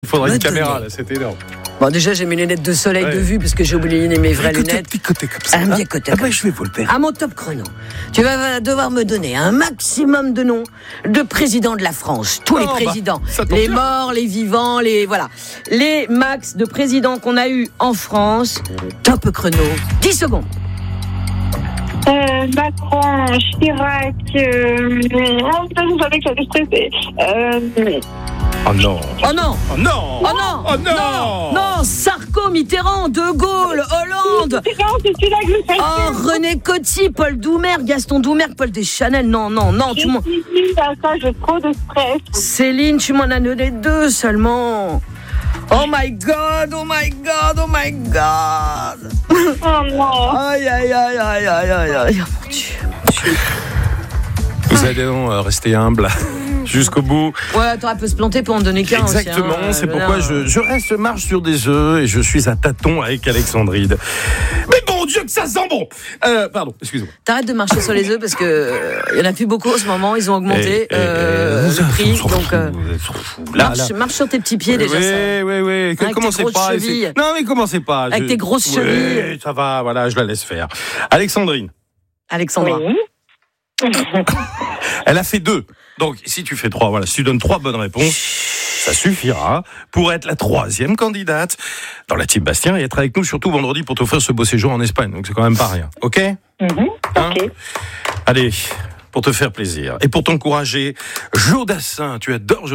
Il faudrait une caméra, là, c'est énorme. Bon, déjà, j'ai mes lunettes de soleil de vue, parce que j'ai oublié mes vraies lunettes. Petit côté comme ça. Un petit côté. Je vais vous le faire. À mon top chrono, tu vas devoir me donner un maximum de noms de présidents de la France. Tous les présidents. Les morts, les vivants, voilà. Les max de présidents qu'on a eu en France. Top chrono. 10 secondes. Macron, Chirac, je savais que j'allais stresser. Oh non. Oh non. Oh non. Oh non. Oh non. Non, Sarko, Mitterrand, De Gaulle, Hollande. Oh, René Coty, Paul Doumer, Gaston Doumer, Paul Deschanel. Non, tout le monde. J'ai trop de stress. Céline, tu m'en as donné 2 seulement. Oh my God, oh my God, oh my God. Oh non. Aïe, mon Dieu. Vous allez rester humble jusqu'au bout. Ouais, t'aurais pu se planter pour en donner qu'un. Exactement, aussi, hein. C'est pourquoi je reste marche sur des œufs et je suis à tâtons avec Alexandride. Mais bon Dieu que ça sent bon. Pardon, excusez-moi. T'arrêtes de marcher sur les œufs parce que il y en a plus beaucoup en ce moment. Ils ont augmenté le prix. Donc marche sur tes petits pieds déjà. Oui. Commencez pas. Non mais commencez pas. Avec tes grosses chevilles. Ça va, voilà, je la laisse faire. Alexandra. Oui. Elle a fait 2. Donc, si tu fais 3, voilà, si tu donnes 3 bonnes réponses, ça suffira pour être la 3e candidate dans la Team Bastien et être avec nous surtout vendredi pour t'offrir ce beau séjour en Espagne. Donc, c'est quand même pas rien. OK ? OK. Allez, pour te faire plaisir et pour t'encourager, Joe Dassin, tu adores